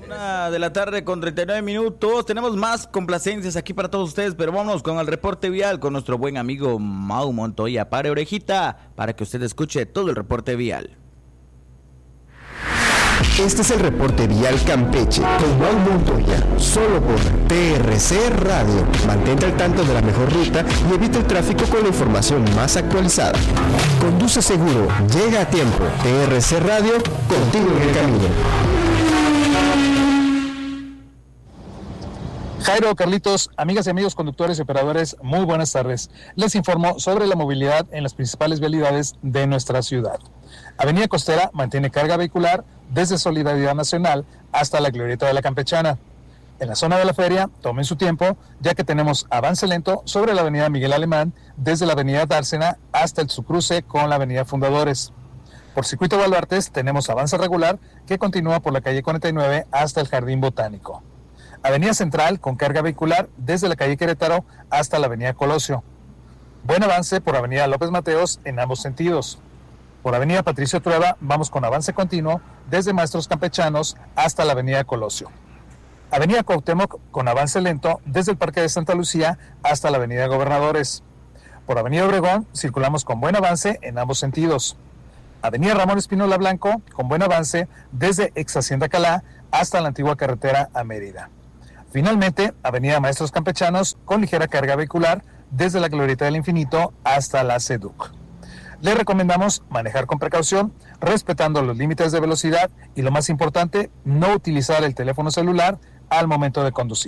1:39 p.m. Tenemos más complacencias aquí para todos ustedes, pero vámonos con el reporte vial con nuestro buen amigo Mau Montoya. Pare orejita para que usted escuche todo el reporte vial. Este es el reporte vial Campeche con Mau Montoya, solo por TRC Radio. Mantente al tanto de la mejor ruta y evita el tráfico con la información más actualizada. Conduce seguro, llega a tiempo. TRC Radio, contigo en el camino. Jairo, Carlitos, amigas y amigos conductores y operadores, muy buenas tardes. Les informo sobre la movilidad en las principales vialidades de nuestra ciudad. Avenida Costera mantiene carga vehicular desde Solidaridad Nacional hasta la Glorieta de la Campechana. En la zona de la feria, tomen su tiempo, ya que tenemos avance lento sobre la avenida Miguel Alemán, desde la avenida Dársena hasta su cruce con la avenida Fundadores. Por Circuito Baluartes tenemos avance regular que continúa por la calle 49 hasta el Jardín Botánico. Avenida Central con carga vehicular desde la calle Querétaro hasta la avenida Colosio. Buen avance por avenida López Mateos en ambos sentidos. Por avenida Patricio Trueba vamos con avance continuo desde Maestros Campechanos hasta la avenida Colosio. Avenida Cuauhtémoc con avance lento desde el Parque de Santa Lucía hasta la avenida Gobernadores. Por avenida Obregón circulamos con buen avance en ambos sentidos. Avenida Ramón Espínola Blanco con buen avance desde Ex Hacienda Calá hasta la antigua carretera a Mérida. Finalmente, avenida Maestros Campechanos con ligera carga vehicular desde la Glorieta del Infinito hasta la SEDUC. Les recomendamos manejar con precaución, respetando los límites de velocidad y, lo más importante, no utilizar el teléfono celular al momento de conducir.